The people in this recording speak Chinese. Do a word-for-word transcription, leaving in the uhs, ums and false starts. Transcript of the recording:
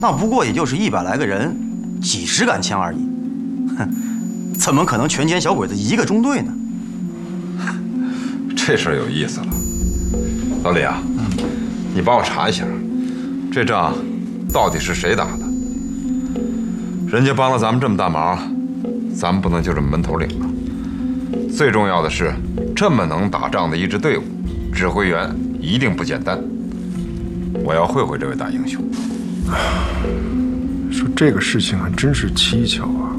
那不过也就是一百来个人，几十杆枪而已。哼，怎么可能全歼小鬼子一个中队呢？ 这事儿有意思了，老李啊，你帮我查一下，这仗到底是谁打的？人家帮了咱们这么大忙，咱们不能就这么闷头领了。最重要的是，这么能打仗的一支队伍，指挥员一定不简单。我要会会这位大英雄。 说这个事情还真是蹊跷啊！